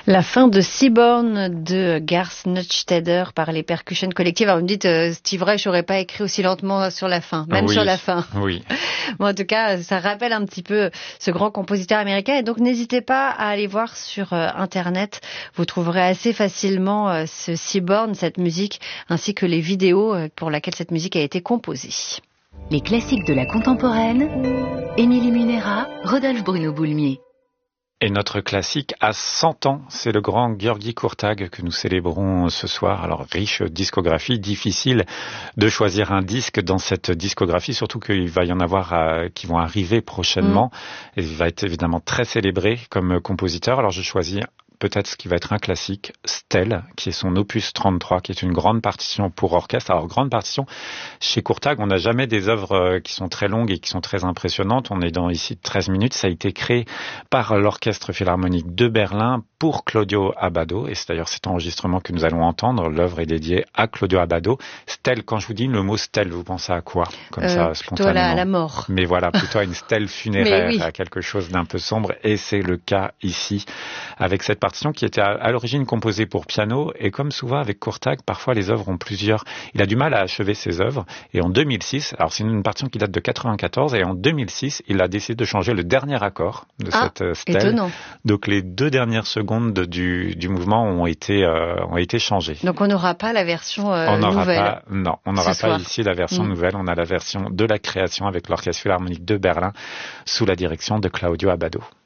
La fin de Seaborn de Garth Neustadter par les Percussion Collective. Alors vous me dites, Steve Reich n'aurait pas écrit aussi lentement sur la fin, même sur la fin. Oui. Bon, en tout cas, ça rappelle un petit peu ce grand compositeur américain. Et donc n'hésitez pas à aller voir sur Internet. Vous trouverez assez facilement ce Seaborn, cette musique, ainsi que les vidéos pour lesquelles cette musique a été composée. Les classiques de la contemporaine, Émilie Munera, Rodolphe Bruno-Boulmier. Et notre classique a 100 ans, c'est le grand György Kurtág que nous célébrons ce soir. Alors, riche discographie, difficile de choisir un disque dans cette discographie, surtout qu'il va y en avoir qui vont arriver prochainement. Et il va être évidemment très célébré comme compositeur. Alors, je choisis peut-être ce qui va être un classique, Stell, qui est son opus 33, qui est une grande partition pour orchestre. Alors, grande partition, chez Kurtág, on n'a jamais des œuvres qui sont très longues et qui sont très impressionnantes. On est dans ici 13 minutes. Ça a été créé par l'Orchestre Philharmonique de Berlin pour Claudio Abbado. Et c'est d'ailleurs cet enregistrement que nous allons entendre. L'œuvre est dédiée à Claudio Abbado. Stell, quand je vous dis le mot Stell, vous pensez à quoi? Comme ça, spontanément. Plutôt à la mort. Mais voilà, plutôt à une stèle funéraire, oui. à quelque chose d'un peu sombre. Et c'est le cas ici, avec cette partition qui était à l'origine composée pour piano. Et comme souvent avec Kurtág, parfois les œuvres ont plusieurs... Il a du mal à achever ses œuvres. Et en 2006, alors c'est une partition qui date de 94, et en 2006, il a décidé de changer le dernier accord de cette stèle. Étonnant. Donc les 2 dernières secondes du mouvement ont été changées. Donc on n'aura pas la version nouvelle. On n'aura pas ici la version nouvelle. On a la version de la création avec l'Orchestre Philharmonique de Berlin sous la direction de Claudio Abbado.